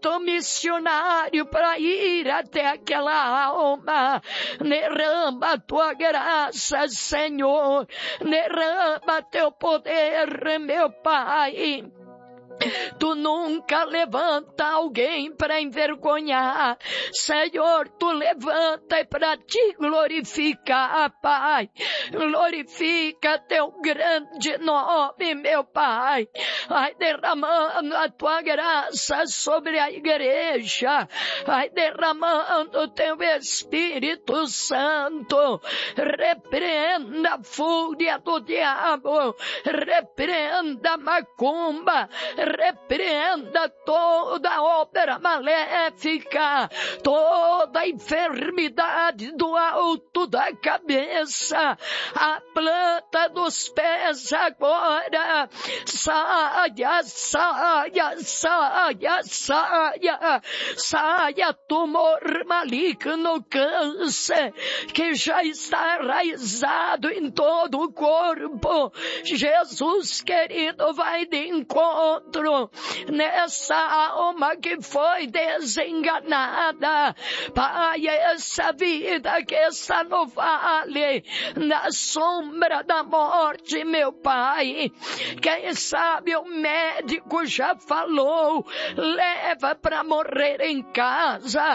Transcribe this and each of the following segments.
manto missionário para ir até aquela alma. Derrama a tua graça, Senhor. Derrama teu poder, meu Pai. Tu nunca levanta alguém para envergonhar. Senhor, tu levanta para te glorificar, Pai. Glorifica teu grande nome, meu Pai. Vai derramando a tua graça sobre a igreja. Vai derramando o teu Espírito Santo. Repreenda a fúria do diabo. Repreenda a macumba. Repreenda toda obra maléfica, toda enfermidade do alto da cabeça, a planta dos pés agora, saia, saia, saia, saia, saia tumor maligno, câncer, que já está enraizado em todo o corpo. Jesus querido, vai de encontro nessa alma que foi desenganada. Pai, essa vida que está no vale, na sombra da morte, meu Pai. Quem sabe o médico já falou, leva para morrer em casa.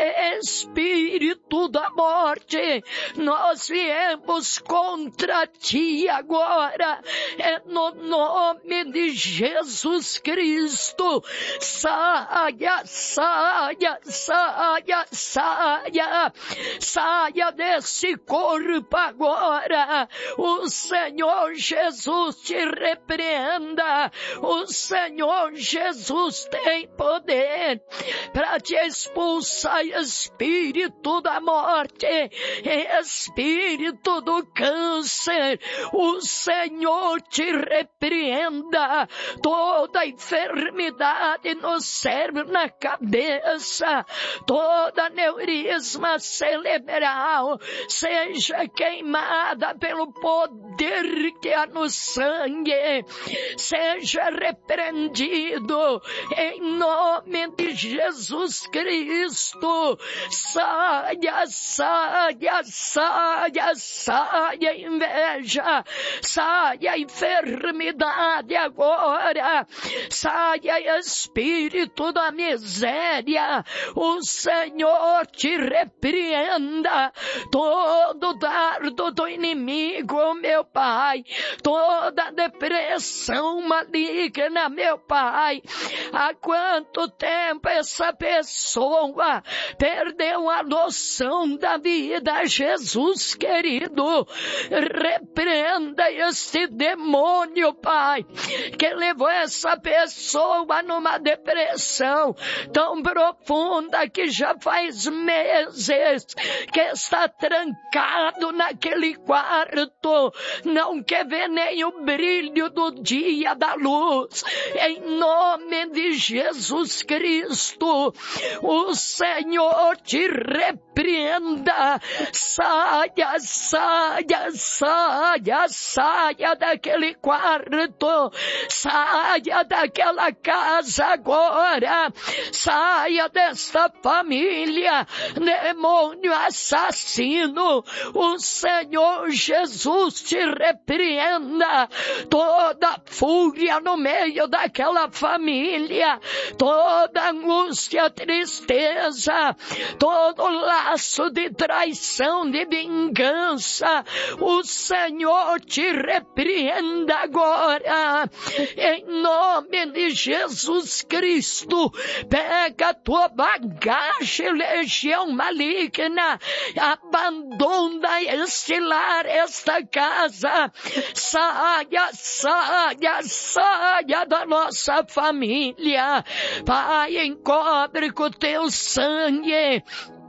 Espírito da morte, nós viemos contra ti agora, no nome de Jesus Cristo. Saia, saia, saia, saia, saia desse corpo agora. O Senhor Jesus te repreenda. O Senhor Jesus tem poder para te expulsar, espírito da morte, espírito do câncer. O Senhor te repreenda. Toda enfermidade no cérebro, na cabeça, toda aneurisma cerebral seja queimada pelo poder que há no sangue, seja repreendido em nome de Jesus Cristo. Saia, saia, saia, saia inveja, saia enfermidade agora. Saia espírito da miséria. O Senhor te repreenda. Todo dardo do inimigo, meu Pai. Toda depressão maligna, meu Pai. Há quanto tempo essa pessoa perdeu a noção da vida, Jesus querido. Repreenda este demônio, Pai, que levou essa pessoa numa depressão tão profunda que já faz meses que está trancado naquele quarto, não quer ver nem o brilho do dia da luz. Em nome de Jesus Cristo, o Senhor te repreenda. Saia, saia, saia, saia daquele quarto, saia daquela casa agora, saia desta família, demônio assassino. O Senhor Jesus te repreenda. Toda fúria no meio daquela família, toda angústia, tristeza, todo laço de traição, de vingança, o Senhor te repreenda agora. Em nome de Jesus Cristo, pega a tua bagagem, legião maligna, abandona este lar, esta casa. Saia, saia, saia da nossa família. Pai, encobre com o teu sangue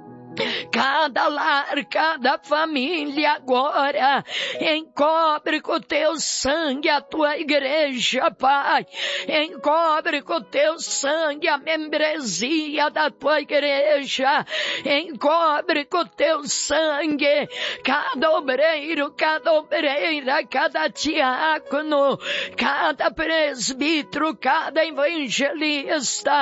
cada lar, cada família agora. Encobre com o teu sangue a tua igreja, Pai. Encobre com o teu sangue a membresia da tua igreja. Encobre com o teu sangue cada obreiro, cada obreira, cada diácono, cada presbítero, cada evangelista.